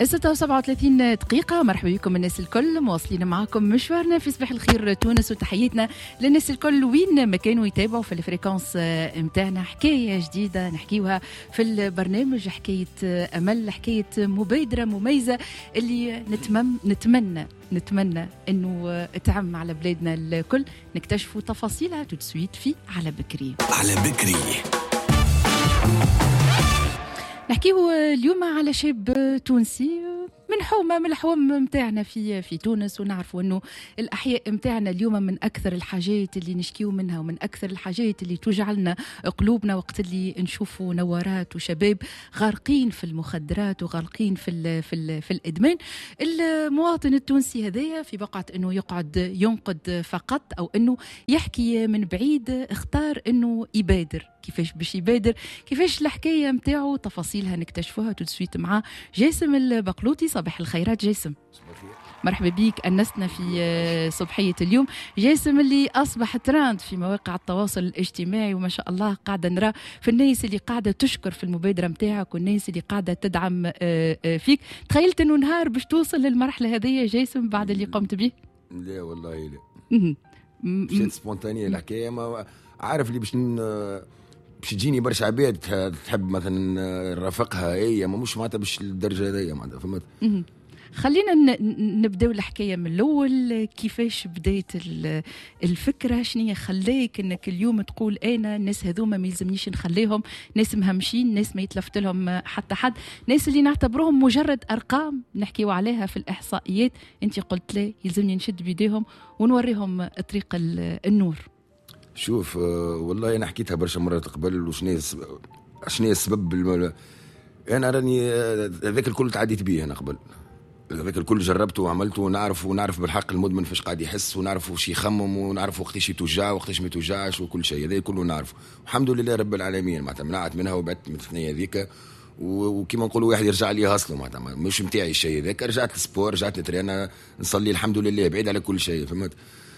36 دقيقة. مرحبا بكم الناس الكل، مواصلين معاكم مشوارنا في صباح الخير تونس، وتحياتنا للناس الكل وين ما كانوا يتابعوا في الفريكونس متاعنا. حكاية جديدة نحكيوها في البرنامج، حكاية أمل، حكاية مبادرة مميزة اللي نتمنى انه تعم على بلادنا الكل. نكتشفوا تفاصيلها تسويت في على بكري. نحكيه اليوم على شاب تونسي من حومة من الحوم متاعنا في تونس، ونعرفوا انه الاحياء متاعنا اليوم من اكثر الحاجات اللي نشكيو منها، ومن اكثر الحاجات اللي توجعلنا قلوبنا وقت اللي نشوفوا نوارات وشباب غارقين في المخدرات وغارقين في الادمان. المواطن التونسي هذايا في بقعة انه يقعد ينقد فقط او انه يحكي من بعيد، اختار انه يبادر. كيفاش باش يبادر، كيفاش الحكايه متاعو، تفاصيلها نكتشفوها تسويت مع جاسم البقلوطي. صباح الخيرات جاسم. مرحبا بيك، أنستنا في صبحية اليوم. جاسم اللي أصبح تراند في مواقع التواصل الاجتماعي، وما شاء الله قاعدة نرى في الناس اللي قاعدة تشكر في المبادرة متاعك، والناس اللي قاعدة تدعم فيك. تخيلت أنه نهار باش توصل للمرحلة هذه جاسم بعد اللي قمت به؟ لا والله لا، مشيت سبونتانية الحكاية. ما عارف اللي باش تجيني برشا عباد تحب مثلا نرافقها، هي مش معناتها باش الدرجه هذيا معناتها، فهمت؟ خلينا نبداو الحكايه من الاول. كيفاش بديت الفكره؟ شنو خلاك انك اليوم تقول انا الناس هذوما ما يلزمنيش نخليهم ناس مهمشين، ناس ما يتلفت لهم حتى حد، ناس اللي نعتبرهم مجرد ارقام نحكيو عليها في الاحصائيات. انت قلت لا، يلزمني نشد بيديهم ونوريهم طريق النور. شوف والله انا حكيتها برشا مرات قبل، وشنو السبب. انا راني هذاك الكل تعديت به انا قبل، هذاك الكل جربته وعملته، ونعرف بالحق المدمن فاش قاعد يحس، ونعرف واش يخمم، ونعرف وقتاش يتوجع وقتاش ما يتوجعش، وكل شيء هذا كله نعرفه. الحمد لله رب العالمين، معناتها منعت منها وبعدت من الثنيه هذيك. وكما نقولوا واحد يرجع لي هاصله، معناتها مش نتاعي الشيء هذاك. رجعت للسبور، رجعت نترينا، نصلي الحمد لله، بعيد على كل شيء، فهمت؟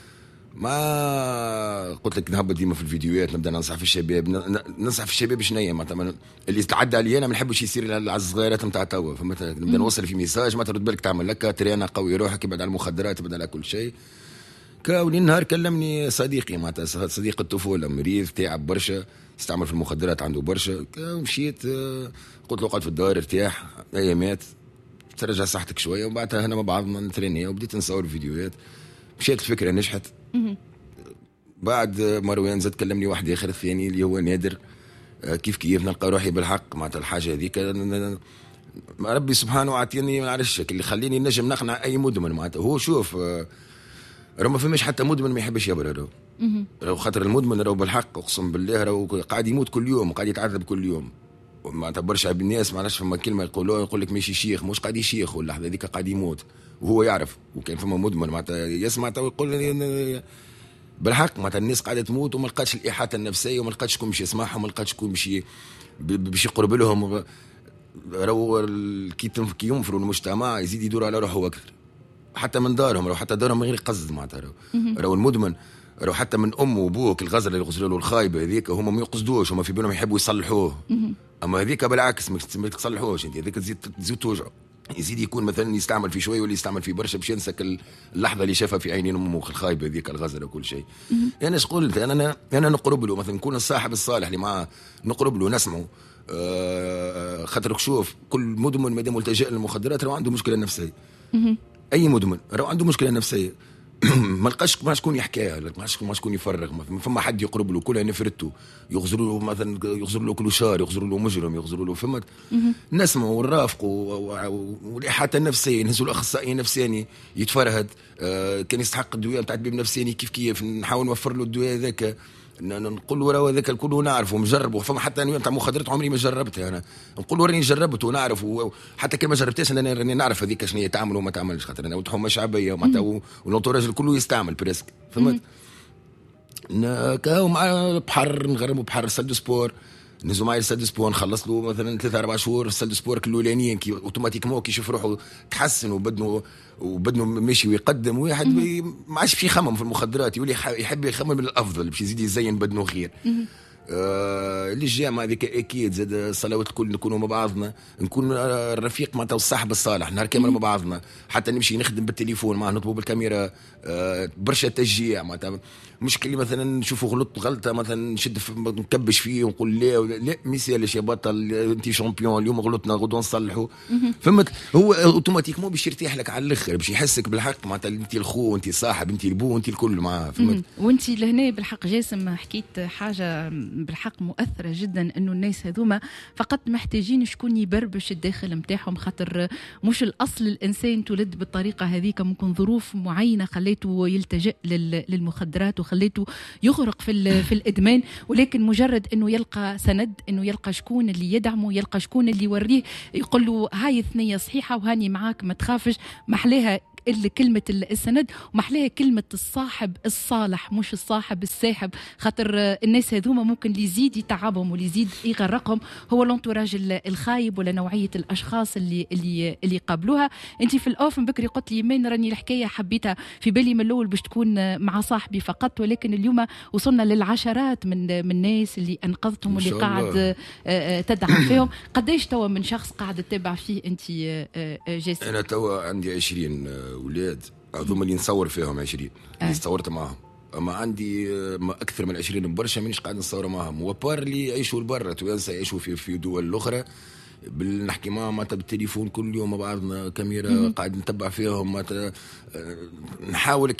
ما قلت لك نهبط ديما في الفيديوهات، نبدا ننصح في الشباب، ننصح في الشباب شنيا معناتها اللي يتعدى علي انا ما نحبش يصير على الصغيرات نتاع توا، فهمت؟ نبدا نوصل في ميساج، ما ترد بالك تعمل لك ترينا قوي روحك، ابعد على المخدرات، ابعد على كل شيء. كاولي نهار كلمني صديقي معناتها صديق الطفوله، مريض تعب برشا، استعمل في المخدرات عنده برشا. مشيت قلت له اقعد في الدار ارتاح ايامات ترجع صحتك شويه، وبعدها هنا مع بعض نتريني، وبديت نصور فيديوهات. مشيت الفكره نجحت. بعد مروان زاد كلمني واحد اخر الثاني اللي هو نادر، كيف نلقى روحي بالحق معناتها الحاجه هذيك. ربي سبحانه عطيني على الشكل اللي خليني نجم نقنع اي مدمن معناتها. هو شوف راه ما فماش حتى مدمن ما يحبش يبرر، راهو خاطر المدمن راهو بالحق اقسم بالله راهو قاعد يموت كل يوم، قاعد يتعذب كل يوم. معناتها برشا الناس ما عرفش فما كلمه يقول لك ماشي شيخ، مش قاعد يشيخ، واللحظه هذيك قاعد يموت وهو يعرف. وكان فما مدمن معناتها يسمع ويقول بالحق معناتها الناس قاعده تموت، وما لقاتش الاحاطه النفسيه، وما لقاتش شكون باش يسمعهم، ما لقاتش شكون باش يقرب لهم. راهو كي ينفروا المجتمع يزيد يدور على روحه اكثر، حتى من دارهم، راهو حتى دارهم من غير قصد معناتها. راهو المدمن راهو حتى من امه وابوك الغزله اللي يغزلوا له الخايبه هذيك، هما ما يقصدوش، هما في بالهم يحبوا يصلحوه. اما هذيك بالعكس ما تصلحوش انت، هذيك تزيد توجع. يزيد يكون مثلا يستعمل في شويه، ولا يستعمل في برشا باش ينسك اللحظه اللي شافها في عينين امه الخايبه هذيك الغزله وكل شيء. انا ايش قلت؟ انا نقرب له مثلا، نكون الصاحب الصالح اللي معاه، نقرب له نسمعه. خاطرك شوف كل مدمن ما دام ملتجئ للمخدرات راهو عنده مشكله نفسيه. اي مدمن راهو عنده مشكله نفسيه. ما لقاش ما شكون يحكيها، ما شكون يفرغ، ما فما حد يقرب له، كلها نفرته. يغزروا له مثلا، يغزروا له كلوشار، يغزروا له مجرم، يغزروا له، فهمت؟ نسمعوا ونرافقوا، والاحاطه النفسيه نهزوا الاخصائي النفساني يتفرهد. كان يستحق الدواء بتاع الطبيب النفساني كيف نحاول نوفر له الدواء ذاك، نقول له راه هذاك الكل نعرفه ومجربه. فما حتى انا نتاع مخدرات عمري ما جربتها، انا نقول له راني جربته ونعرف، حتى كان ما جربتهاش انا راني نعرف هذيك شنو هي تعمل وما تعملش، خاطر انا وتحومه شعبيه ومعناتها والانتوراج الكل يستعمل بريسك، فهمت؟ كاو مع البحر، نغرموا بحر سد سبور، نزو معي لسد سبور، نخلص له مثلا 3-4 شهور سد سبور الاولانيين، كي اوتوماتيكمون كي يشوف روحه تحسن وبدنه ماشي ويقدم، واحد ما عادش في يخمم في المخدرات، يولي يحب يخمم بالافضل باش يزيد يزين بدنه خير. اللي جاء مع ذيك اكيد زاد الصلوات الكل نكونوا مع بعضنا، نكون الرفيق معناتها الصاحب الصالح نهار كامل مع بعضنا، حتى نمشي نخدم بالتليفون معاه نطلبوا بالكاميرا. برشا تشجيع معناتها، مش كلي مثلا نشوفوا غلطه مثلا نشد نكبش فيه ونقول لا ما يسالش يا بطل انت شامبيون اليوم غلطنا غدوه نصلحوا. فهمت؟ هو اوتوماتيكمون باش يرتاح لك على الاخر، باش يحسك بالحق معناتها انت الخو انت صاحب انت البو انت الكل معاه. فهمت؟ وانت لهنا بالحق جاسم حكيت حاجه بالحق مؤثره جدا، انه الناس هذوما فقط محتاجين شكون يبربش الداخل نتاعهم، خاطر مش الاصل الانسان تولد بالطريقه هذيك، ممكن ظروف معينه خليته يلتجئ للمخدرات وخليته يغرق في الادمان، ولكن مجرد انه يلقى سند، انه يلقى شكون اللي يدعمه، يلقى شكون اللي يوريه يقول له هاي الثنيه صحيحه وهاني معاك ما تخافش، محلاها إلا كلمة السند ومحلاها كلمة الصاحب الصالح مش الصاحب الساحب، خاطر الناس هذوما ممكن اللي يزيد يتعبهم واللي يزيد يغرقهم هو الانتوراج الخايب ولا نوعية الأشخاص اللي قابلوها. أنت في الأوف من بكري قلت لي من راني الحكاية حبيتها في بالي من الأول باش تكون مع صاحبي فقط، ولكن اليوم وصلنا للعشرات من الناس اللي أنقذتهم واللي قاعد تدعم فيهم. قديش توا من شخص قاعد تتابع فيه أنت جاسم؟ أنا توا عندي 20 أولاد، هذوما اللي نصور فيهم 20 اللي صورت معهم، أما عندي ما أكثر من 20 برشا مانيش قاعد نصور معهم، وبار اللي يعيشوا لبرا توانسة يعيشوا في دول أخرى نحكي معهم معناتها بالتليفون كل يوم مع بعضنا كاميرا قاعد نتبع فيهم معناتها نحاول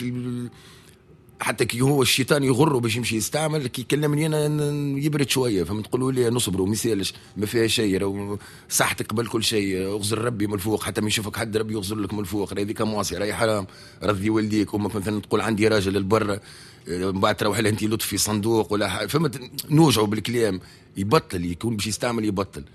حتى كي هو الشيطان يغره باش يمشي يستعمل كي يكلمني انا يبرد شويه، فهمت؟ تقولوا لي نصبروا ما يسالش ما فيها شيء، صحتك قبل كل شيء، اغزر ربي من الفوق، حتى ما يشوفك حد ربي يغزر لك من الفوق، هذيك معصيه راهي حرام، رضي والديك. امك مثلا تقول عندي راجل للبرا من بعد تروح لها انت لطف في صندوق ولا فهمت؟ نوجعوا بالكلام يبطل، يكون باش يستعمل يبطل.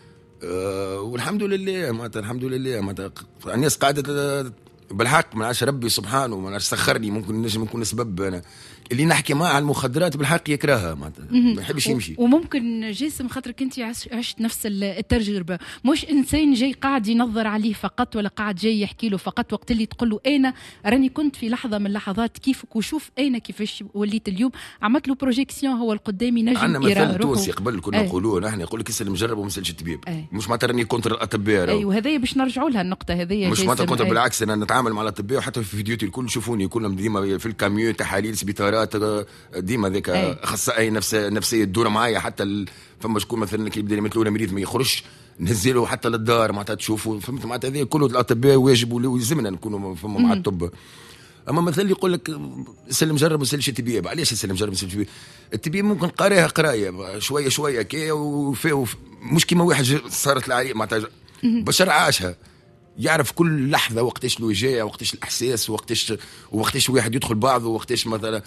والحمد لله معناتها الحمد لله معناتها الناس قاعده بالحق، ما عادش ربي سبحانه ما عادش سخرني، ممكن نجم نكون سبب انا اللي نحكي معاه على المخدرات بالحق يكرهها معناتها ما يحبش يمشي. وممكن جاسم خاطرك انت عشت نفس التجربه، مش انسان جاي قاعد ينظر عليه فقط ولا قاعد جاي يحكي له فقط، وقت اللي تقول له انا راني كنت في لحظه من اللحظات كيفك وشوف انا كيفاش وليت اليوم، عملت له بروجيكسيون هو القدامي نجم عندنا مثل تونسي قبل كنا نقولوه نحن يقول لك يسال مجرب وما يسالش الطبيب، مش معناتها راني كونتر الاطباء. ايوه هذايا باش نرجعوا لها النقطه هذيا، مش معناتها كونتر، بالعكس انا نتعامل مع الاطباء وحتى في فيديوتي الكل شوفوني كلهم ديما في الكاميو تحاليل سبيطارات ديما ذاك اخصائي نفسيه تدور معايا، حتى فما شكون مثلا كي يبدا مثل مريض ما يخرجش نهزله حتى للدار معناتها تشوفوا، فهمت؟ معناتها هذا كله الاطباء واجب ويلزمنا نكونوا فما مع الطب. اما مثلا يقول لك سلم جرب ما سلش الطبيب، علاش سلم جرب ما سلش الطبيب؟ الطبيب ممكن قراها قرايه شويه شويه كي مش كيما واحد صارت العريق معناتها بشر عاشها، يعرف كل لحظه وقتاش له جايه وقتاش الاحساس وقتاش واحد يدخل بعضه وقتاش مثلا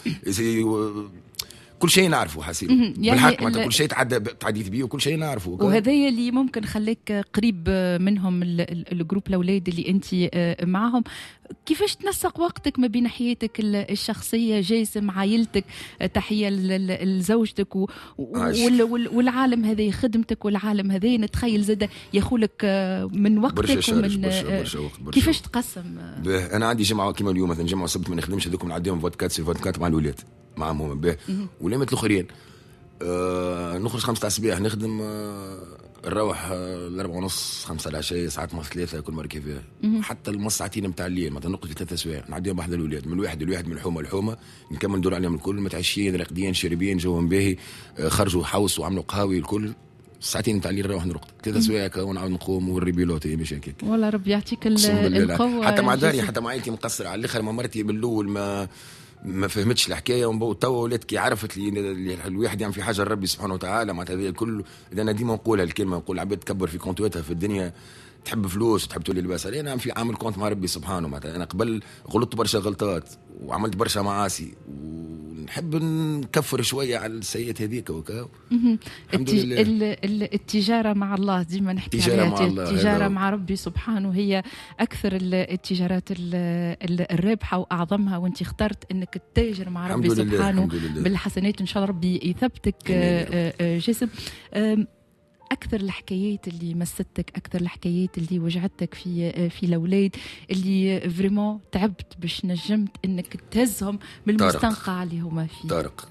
كل شيء نعرفه حسيب يعني بالحق معناتها كل شيء تعديت بيه وكل شيء نعرفه، وهذا اللي ممكن خليك قريب منهم الجروب الاولاد اللي انت معهم. كيفاش تنسق وقتك ما بين حياتك الشخصيه جاسم عائلتك، تحيه لزوجتك والعالم هذا خدمتك، والعالم هذا نتخيل زاد ياخذك من وقتك ومن برشا كيفاش تقسم؟ انا عندي جمعه كيما اليوم مثلا جمعه سبت ما نخدمش، هذوك نعديهم فودكات مع الولاد معهم هم به ولا مثل الاخرين. نخرج 5 تاع الصباح نخدم، نروح 4:30 5 العشاء، ساعات ما 3 كل مرة كيفاه، حتى النص ساعتين نتاع الليل مثلا نقعد 3 سوايع نعديهم بحذا الولاد، من الواحد من الحومه نكمل ندور عليهم الكل، متعشيين راقدين شاربين جوهم باهي، خرجوا حوس وعملوا قهاوي الكل، ساعتين نتاع الليل نروح نرقد 3 سوايع ونعاود نقوم ونريبيلوت مش هكاك. والله ربي يعطيك القوه. حتى مع داري حتى مع عائلتي مقصر على الاخر، ما مرتي بالاول ما فهمتش الحكايه، وتوا ولات كي عرفت لي الواحد يعمل في حاجه لربي سبحانه وتعالى معناتها هذا الكل. انا ديما نقولها الكلمه، نقول العباد تكبر في كونتواتها في الدنيا، تحب فلوس وتحب تولي لباس، انا في عامل كونت مع ربي سبحانه معناتها. انا قبل غلطت برشا غلطات وعملت برشا معاصي، ونحب نكفر شويه على السيئات هذيك وكا. الحمد لله. التجاره مع الله ديما نحكي عليها، التجاره مع ربي سبحانه هي اكثر التجارات الرابحه واعظمها، وانت اخترت انك تتاجر مع ربي سبحانه بالحسنات، ان شاء الله ربي يثبتك. جسم أكثر الحكايات اللي مستك، أكثر الحكايات اللي وجعتك في الأولاد اللي فريمون تعبت باش نجمت إنك تهزهم من المستنقع اللي هما فيه؟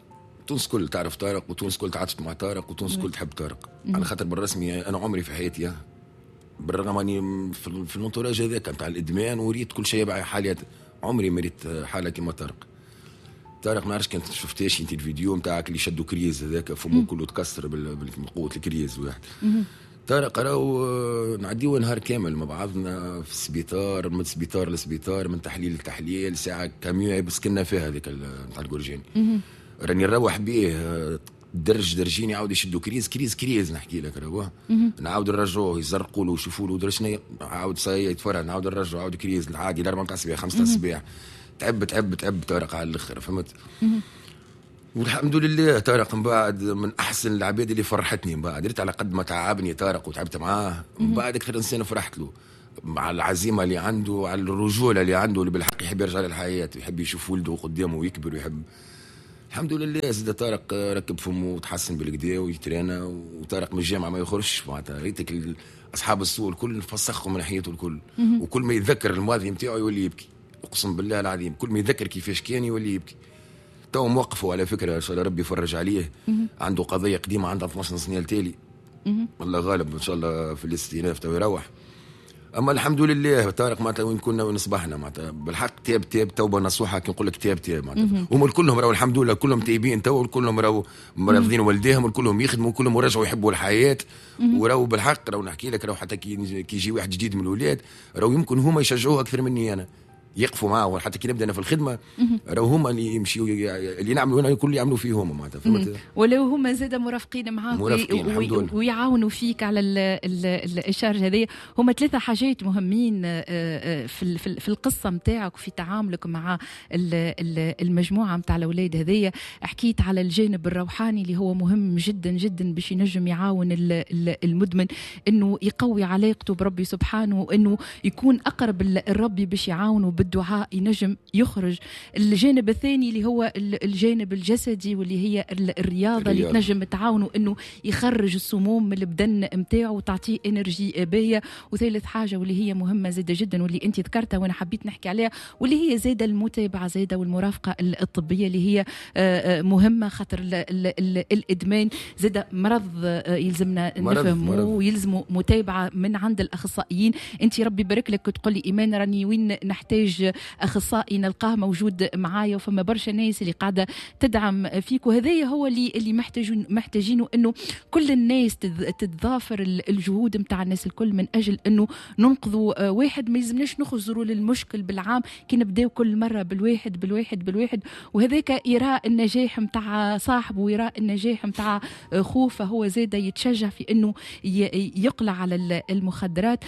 تونس كل تعرف طارق، وتونس كل تعاطفت مع طارق، وتونس كل تحب طارق. على خاطر بالرسمي انا عمري في حياتي بالرغم اني في الانتوراج هذاك نتاع الادمان وريت كل شيء بقى حاليات، عمري ما ريت حاله كما طارق. طارق ما عرفش كنت شفتاش انت الفيديو نتاعك اللي شدوا كريز هذاك فمو كله تكسر بقوه الكريز واحد. طارق راهو نعديو نهار كامل مع بعضنا في السبيطار، من سبيطار لسبيطار، من تحليل لتحليل، ساعه كاميو يبسكنا فيها هذيك نتاع الجورجاني. راني نروح بيه درجين يعاود يشدوا كريز نحكي لك راهو نعاود نرجعوه يزرقوا له ويشوفوا له درشنا عاود صايا يتفرج، نعاود نرجعوا عاود كريز العادي ل4 تاع الصباح 5 تاع الصباح. تعب طارق على الاخر فهمت. والحمد لله طارق من بعد من احسن العباد اللي فرحتني. من بعد درت على قد ما تعبني طارق وتعبت معاه، من بعد اكثر انسان فرحت له مع العزيمه اللي عنده، على الرجوله اللي عنده، اللي بالحق يحب يرجع للحياه، يحب يشوف ولده قدامه ويكبر ويحب. الحمد لله زاد طارق ركب فمه وتحسن بالكدا ويترينا. وطارق من الجامعه ما يخرجش معناتها، ريتك اصحاب السوق الكل فسخوا من ناحيته الكل. وكل ما يتذكر الماضي نتاعو يولي يبكي، اقسم بالله العظيم كل ما يتذكر كيفاش كان يولي يبكي. تو موقفه على فكره ان شاء الله ربي يفرج عليه، عنده قضيه قديمه عندها 12 سنه التالي، الله غالب ان شاء الله في الاستئناف تو يروح. اما الحمد لله طارق معناتها وين كنا وين صبحنا معناتها بالحق تاب توبه نصوحه كي نقول لك تاب معناتها. هم كلهم راهو الحمد لله كلهم تايبين تو، كلهم راهو مرضين والديهم، وكلهم يخدموا، كلهم رجعوا يحبوا الحياه. وراهو بالحق راهو نحكي لك راهو حتى كي يجي واحد جديد من الاولاد راهو يمكن هما يشجعوه اكثر مني انا، يقفوا معه حتى كي نبدا انا في الخدمه راهو هما اللي يمشيوا اللي نعملوا انا الكل يعملوا فيهم معناتها فهمت. ولو هما زاد مرافقين معاك ويعاونوا فيك على الاشارج هذه. هما 3 حاجات مهمين في القصه نتاعك وفي تعاملك مع المجموعه نتاع الاولاد هذيا. حكيت على الجانب الروحاني اللي هو مهم جدا جدا باش ينجم يعاون المدمن انه يقوي علاقته بربي سبحانه، وانه يكون اقرب للرب باش يعاونه بالدعاء ينجم يخرج. الجانب الثاني اللي هو الجانب الجسدي واللي هي الرياضة اللي تنجم تعاونه انه يخرج السموم من البدن نتاعو وتعطيه انرجي باهية. وثالث حاجة واللي هي مهمة زادة جدا واللي انت ذكرتها وانا حبيت نحكي عليها، واللي هي زادة المتابعة زادة والمرافقة الطبية اللي هي مهمة، خاطر الادمان زادة مرض يلزمنا نفهمه ويلزمه متابعة من عند الاخصائيين. انت ربي يبارك لك تقول لي ايمان راني وين نحتاج اخصائي نلقاه موجود معايا، وفما برشا ناس اللي قاعده تدعم فيك. وهذا هو اللي محتاجينه انه كل الناس تتضافر الجهود نتاع الناس الكل من اجل انه ننقذوا واحد. ما يلزمناش نخزروا للمشكل بالعام كي نبداو كل مره بالواحد وهذاك يرى النجاح نتاع صاحبه ويرى النجاح نتاع خوه، فهو زاد يتشجع في انه يقلع على المخدرات.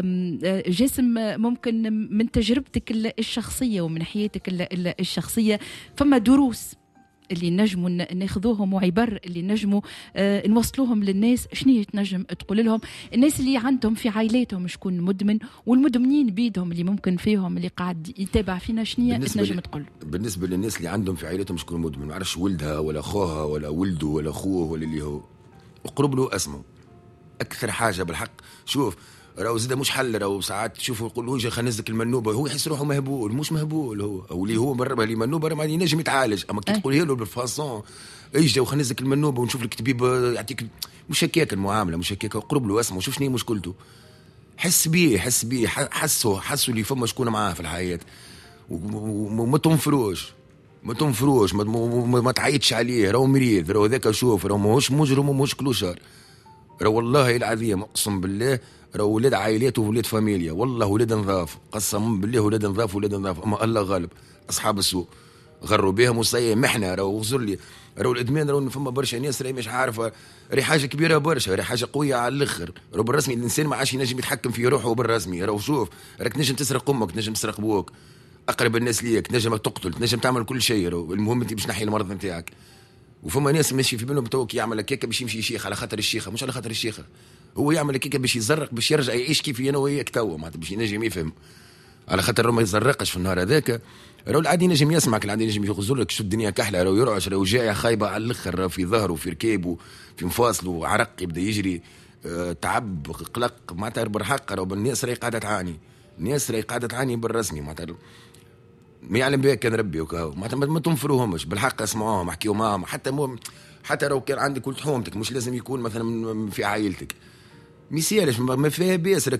جسم ممكن من تجربتك الشخصية ومن حياتك الشخصية فما دروس اللي نجموا ناخذوهم وعبر اللي نجموا نوصلوهم للناس؟ شنو تنجم تقول لهم الناس اللي عندهم في عائلاتهم شكون مدمن والمدمنين بيدهم اللي ممكن فيهم اللي قاعد يتابع فينا؟ شنو تنجم تقول بالنسبة للناس اللي عندهم في عائلاتهم شكون مدمن؟ ما عرفش ولدها ولا أخوها ولا ولده ولا أخوه ولا اللي هو اقرب له اسمه أكثر حاجة بالحق. شوف راهو زاد مش حل، راهو ساعات تشوفوا يقولوا يجي خنزك المنوبه، هو يحس روحه مهبول، مش مهبول هو او اللي هو برا اللي منوبه ما ينجم يتعالج. اما كي تقول له بالفاصون يجي وخنزك المنوبه ونشوف لك طبيب يعطيك، مش هكاك المعامله، مش هكاك. قرب له اسمه وشوف شنو مشكلته، حس بيه حسوا اللي فما شكون معاه في الحياه. وما تنفروش ما تعيطش عليه، راهو مريض، راهو ذاك شوف راهو ماهوش مجرم وماهوش كلوشار، راهو والله العظيم اقسم بالله راهو ولاد عائلات وولاد فاميليا، والله ولاد نظاف، قسم بالله ولاد نظاف. اما الله غالب اصحاب السوق غروا بهم وصايا محنه. راهو غزر لي راهو الادمان، راهو فما برشا ناس راهي مش عارفه، راهي حاجه كبيره برشا، راهي حاجه قويه على الاخر. راهو بالرسمي الانسان ما عادش ينجم يتحكم في روحه بالرسمي. راهو شوف راك تنجم تسرق امك، تنجم تسرق بوك، اقرب الناس ليك، تنجم تقتل، تنجم تعمل كل شيء. راهو المهم انت باش تنحي المرض نتاعك. وفما ناس ماشي في بالهم توك يعمل هكاك باش يمشي شيخ على خاطر الشيخه، مش على خاطر الشيخه، هو يعمل هكاك باش يزرق، باش يرجع يعيش كيف انا وياك توا، معناتها باش ينجم يفهم على خاطر ما يزرقش في النهار هذاك. راهو العادي ينجم يسمعك، العادي ينجم يغزر لك شو الدنيا كحله، راهو يرعش، راهو جاية خايبه على الاخر، راهو في ظهره في ركابه في مفاصله عرق يبدا يجري، تعب قلق، معناتها بالحق راهو الناس راهي قاعده تعاني، الناس راهي قاعده تعاني بالرسمي. معناتها ما يعلم بها كان ربي وكاو ما تنفروهمش بالحق، اسمعوهم احكيوا معهم. حتى لو كان عندك ولد حومتك مش لازم يكون مثلا في عائلتك، ميسالش ما فيها بيس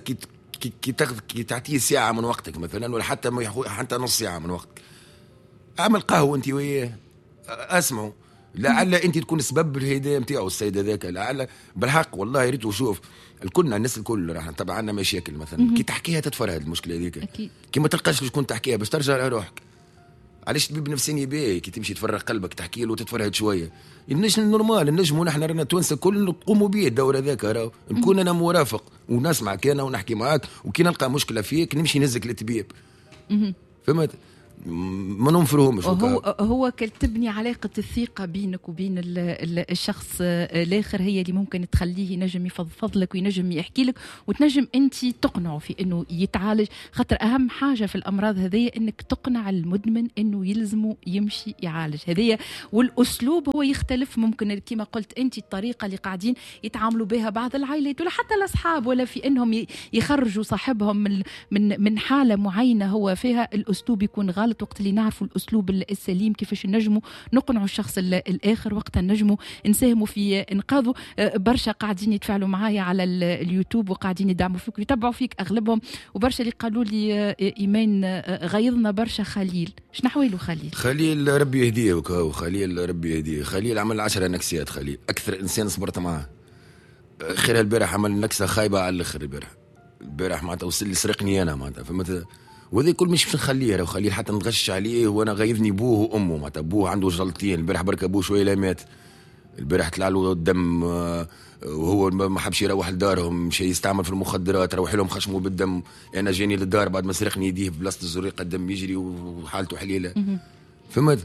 كي تعطيه ساعه من وقتك مثلا، ولا حتى نص ساعه من وقتك. اعمل قهوه انت وياه، اسمعوا، لعل انت تكون سبب الهدايه نتاعو السيد هذاك، لعل بالحق والله يا ريت. وشوف الكل الناس الكل راح طبعا عندنا مشاكل مثلا كي تحكيها تتفرهد المشكله هذيك اكيد، كي ما تلقاش شكون تحكيها باش ترجع لروحك. علاش طبيب نفساني باهي كي تمشي تفرغ قلبك تحكي له وتتفرهد شويه. النورمال نجموا نحن رانا توانسه كل نقوموا به الدور هذاك، راهو نكون انا مرافق ونسمعك انا ونحكي معاك، وكي نلقى مشكله فيك نمشي نهزك للطبيب. فهمت؟ ما ننفرهمش. هو تبني علاقة الثقة بينك وبين الشخص الآخر هي اللي ممكن تخليه ينجم يفضفض لك وينجم يحكي لك، وتنجم أنت تقنعه في أنه يتعالج. خاطر أهم حاجة في الأمراض هذه أنك تقنع المدمن أنه يلزمه يمشي يعالج هذه. والأسلوب هو يختلف، ممكن كما قلت أنت الطريقة اللي قاعدين يتعاملوا بها بعض العائلات ولا حتى الأصحاب، ولا في أنهم يخرجوا صاحبهم من حالة معينة هو فيها، الأسلوب يكون غالط. وقت اللي نعرفوا الأسلوب السليم كيفاش نجموا نقنعوا الشخص الآخر، وقت نجموا نساهموا في إنقاذه. برشا قاعدين يتفاعلوا معايا على اليوتيوب وقاعدين يدعموا فيك ويتبعوا فيك أغلبهم، وبرشا اللي قالوا لي إيمان غيظنا برشا خليل. شنو حويله خليل ربي يهديه وكاو، خليل ربي يهديه. خليل عمل 10 نكسيات، خليل أكثر إنسان صبرت معاه. خير البارح عمل نكسة خايبة على الآخر. البارح معناتها وصل لي سرقني أنا معناتها، فهمت؟ وذي كل مش نخليه، لو خليه حتى نتغش عليه وانا غيظني بوه وامه. معناتها بوه عنده جلطتين، البارح بركه ابوه شويه لا مات، البارح طلع له الدم وهو ما حبش يروح لدارهم، مشى يستعمل في المخدرات، روح لهم خشموا بالدم. انا جاني للدار بعد ما سرقني يديه في بلاصه الزريقه الدم يجري وحالته حليله. فهمت؟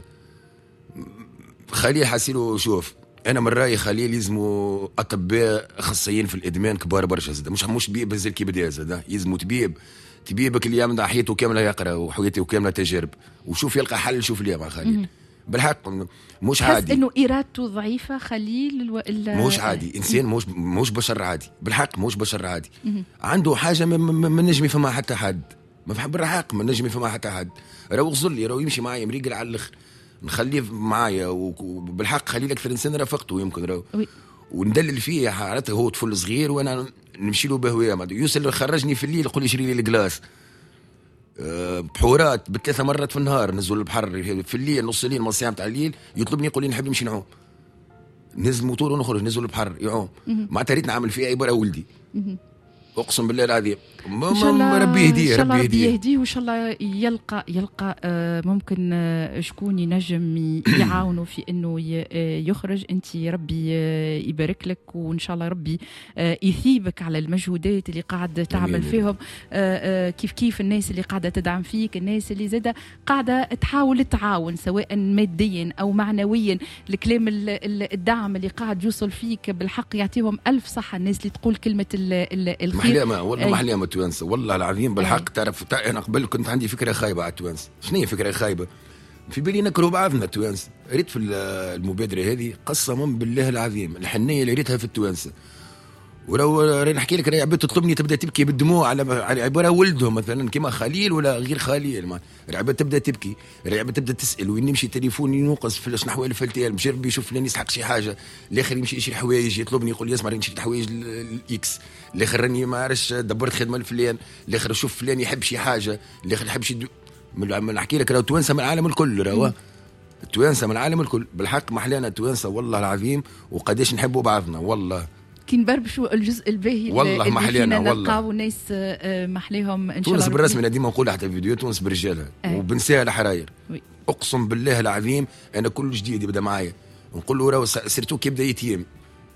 خليه حاسيله. شوف انا من رايي خليه يلزموا اطباء اخصائيين في الادمان كبار برشا، مش بيب زي كي بدا زاد، يلزموا طبيبك اللي يعمل حياته كامله يقرا وحياته كامله تجارب وشوف يلقى حل. شوف ليه مع خليل بالحق مش عادي، انه ارادته ضعيفه خليل مش عادي، انسان مش بشر عادي بالحق، مش بشر عادي. عنده حاجه ما نجم يفهمها حتى حد، ما فهم بالحق ما نجم يفهمها حتى حد. راهو غزلي راهو يمشي معايا مريقل على الاخر، نخليه معايا وبالحق خليل اكثر انسان رافقته يمكن راهو وندلل فيه حالته. هو طفل صغير وانا نمشي له بهويه. يوسف خرجني في الليل يقول لي شري لي الجلاس بحورات ب3 مرات في النهار، نزل البحر في الليل نص الليل نص ساعه تاع الليل، يطلبني يقول لي نحب نمشي نعوم، نزل موتور ونخرج نزل البحر يعوم. معناتها ريت نعمل فيه عباره ولدي اقسم بالله العظيم. ربي يهديه، ربي يهديه وان شاء الله يلقى ممكن شكون ينجم يعاونه في انه يخرج. انت ربي يبارك لك، وان شاء الله ربي يثيبك على المجهودات اللي قاعد تعمل فيهم. كيف الناس اللي قاعده تدعم فيك، الناس اللي زاده قاعده تحاول تعاون سواء ماديا او معنويا. الكلام الدعم اللي قاعد يوصل فيك بالحق يعطيهم الف صحه الناس اللي تقول كلمه الخير. محليمة والله محليمة التوانسة والله العظيم بالحق. تعرف أنا قبل كنت عندي فكرة خايبة على التوانسة. شنو هي فكرة خايبة؟ في بالي نكرهوا بعضنا التوانسة. ريت في المبادرة هذه قسما بالله العظيم الحنية اللي ريتها في التوانسة. ولو نحكي لك عباد تطلبني تبدا تبكي بالدموع على عباره ولدهم مثلا كما خليل ولا غير خليل. العباد تبدا تبكي، العباد تبدا تسال وين نمشي تليفوني ينقص في شنو حوالي الفلتيل مش ربي يشوف لاني يسحق شي حاجه. الاخر يمشي يشري حوايج يطلبني يقول لي اسمع راني نشري حوايج الاكس، الاخر راني ما عرفش دبرت خدمه لفلان، الاخر شوف فلان يحب شي حاجه، الاخر يحب شي نحكي لك راهو توانسه من العالم الكل. راهو التوانسه من العالم الكل بالحق محلانا التوانسه والله العظيم. وقداش نحبوا بعضنا والله. كي نبربشوا الجزء الباهي والله محلينا والله نلقاو ناس محليهم ان شاء الله. تونس بالرسمي انا ديما نقول حتى في فيديو تونس برجالها وبنساها الحراير. اقسم بالله العظيم انا كل جديد يبدا معايا نقول له راهو سيرتو كي يبدا يتيم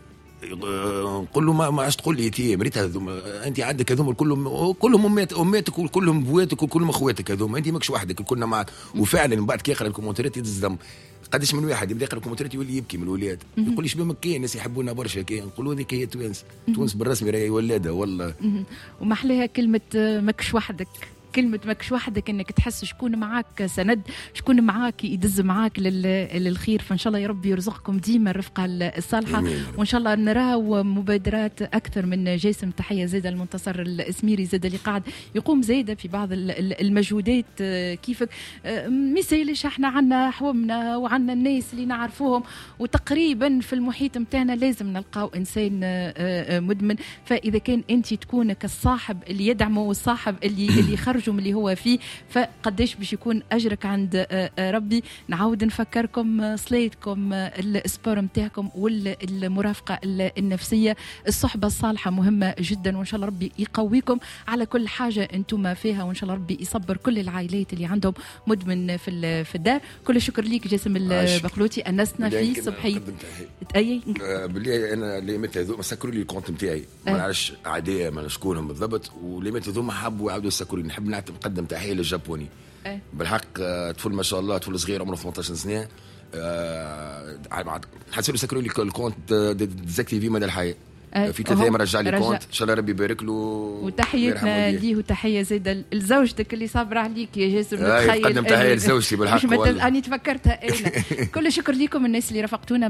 نقول له ما عادش تقول لي يتيم ريت هذوما انت عندك هذوما كلهم اماتك وكلهم بواتك وكلهم اخواتك هذوما انت ماكش وحدك كلنا معك. وفعلا من بعد كي يقرا الكومنتات يدز دم. قداش من واحد يبدا يقرا الكومنتات يولي يبكي من الولاد يقول لي شباب مكين الناس يحبونا برشا كي نقولوا هذيك هي تونس. تونس بالرسمي راهي ولادها والله. ومحلاها كلمه ماكش وحدك كلمه ماكش وحدك، انك تحس شكون معاك سند، شكون معاك يدز معاك للخير. فان شاء الله يا رب يرزقكم ديما الرفقه الصالحه، وان شاء الله نراو مبادرات اكثر من جاسم. تحيه زاده المنتصر الاسميري زاده اللي قاعد يقوم زاده في بعض المجهودات كيفك. مثالش احنا عندنا حومنا وعندنا الناس اللي نعرفوهم، وتقريبا في المحيط متاعنا لازم نلقاو انسان مدمن. فاذا كان انت تكون كالصاحب اللي يدعمه والصاحب اللي يخرجه من اللي هو فيه، فقداش باش يكون اجرك عند ربي. نعاود نفكركم صلاتكم، السبور متاعكم والمرافقه النفسيه، الصحبه الصالحه مهمه جدا، وان شاء الله ربي يقويكم على كل حاجه انتم فيها، وان شاء الله ربي يصبر كل العائلات اللي عندهم مدمن في الدار. كل الشكر ليك جاسم البقلوتي، انسنا في صبحيه اي بالله. انا اللي مت هذوما سكروا لي الكونت نتاعي، ما نعرفش اعداء ما شكونهم بالضبط، واللي مت هذوما حبوا يعاودوا يسكروا لي. نحب نقدم تحيه للجابوني بالحق، طفل ما شاء الله، طفل صغير عمره 18 سنه، حسيت يسكروا لي الكونت ديزاكتيفي مدى الحياه. في 3 ايام رجع لي كونت، ان شاء الله ربي يبارك له، وتحياتنا ليه وتحيه زاده لزوجتك اللي صابره عليك يا جاسم. تخيل قدم تحيه لزوجتي بالحق، اني تفكرتها انا. كل شكر لكم الناس اللي رافقتونا